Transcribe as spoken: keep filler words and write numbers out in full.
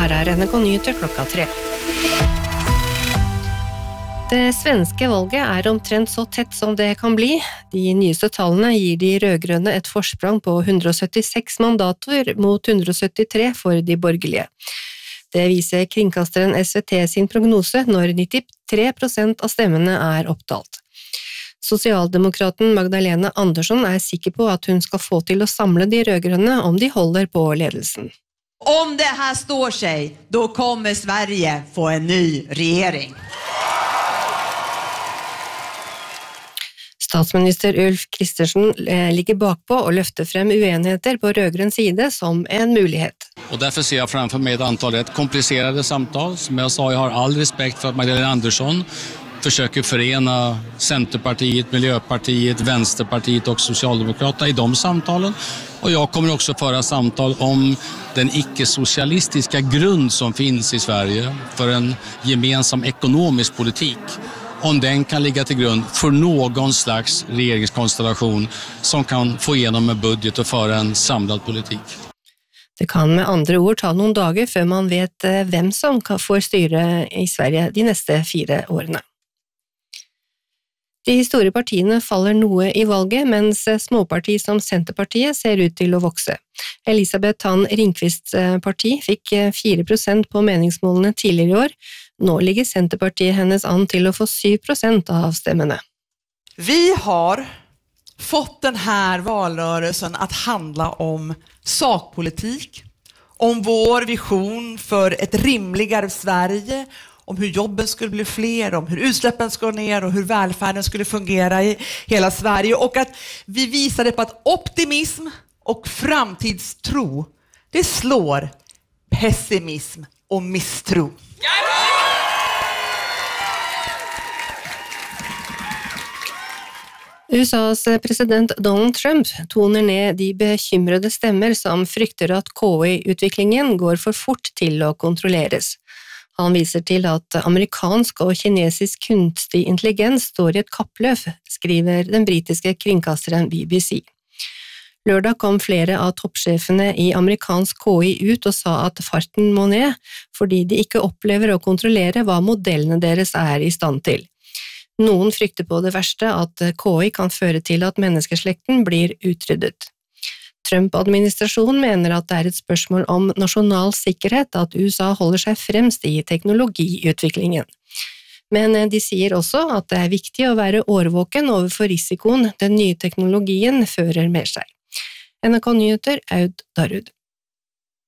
her er N R K Nyheter klokka tre. Det svenske valget er omtrent så tett som det kan bli. De nyeste tallene gir de rødgrønne et forsprang på hundre og syttiseks mandater mot hundre og syttitre for de borgerlige. Det viser kringkasteren S V T sin prognose når nittitre prosent av stemmene er opptalt. Sosialdemokraten Magdalena Andersson er sikker på at hun skal få til å samle de rødgrønne om de holder på ledelsen. Om det här står sig, då kommer Sverige få en ny regering. Statsminister Ulf Kristersson ligger bakpå og løfter frem uenigheter på rødgrønn side som en mulighet. Och därför ser jag framför mig ett antal rätt komplicerade samtal. Som jag sa, jag har all respekt för att Magdalena Andersson försöker förena Centerpartiet, Miljöpartiet, Vänsterpartiet och Socialdemokraterna i de samtalen. Och jag kommer också föra samtal om den icke-socialistiska grund som finns i Sverige för en gemensam ekonomisk politik. Om den kan ligga till grund för någon slags regeringskonstellation som kan få igenom en budget och föra en samlad politik. Det kan med andre ord ta noen dager før man vet hvem som får styre i Sverige de neste fire årene. De store partiene faller noe i valget, mens småparti som Senterpartiet ser ut til å vokse. Elisabeth Tann Ringqvists parti fikk fire prosent på meningsmålene tidligere i år. Nå ligger Senterpartiet hennes an til å få syv prosent av stemmene. Vi har fått den här valrörelsen att handla om sakpolitik, om vår vision för ett rimligare Sverige, om hur jobben skulle bli fler, om hur utsläppen ska ner och hur välfärden skulle fungera i hela Sverige, och att vi visade på att optimism och framtidstro, det slår pessimism och misstro. U S A's president Donald Trump toner ned de bekymrede stemmer som frykter at K I-utviklingen går for fort til å kontrolleres. Han viser til at amerikansk og kinesisk kunstig intelligens står i et kappløp, skriver den britiske kringkasteren B B C. Lørdag kom flere av toppsjefene i amerikansk K I ut og sa at farten må ned, fordi de ikke opplever å kontrollere hva modellene deres er i stand til. Noen frykter på det verste at K I kan føre til at menneskeslekten blir utryddet. Trump-administrasjonen mener at det er et spørsmål om nasjonal sikkerhet at U S A holder seg fremst i teknologiutviklingen. Men de sier også at det er viktig å være årvåken overfor risikoen den nye teknologien fører med seg. N R K Nyheter, Aud Darud.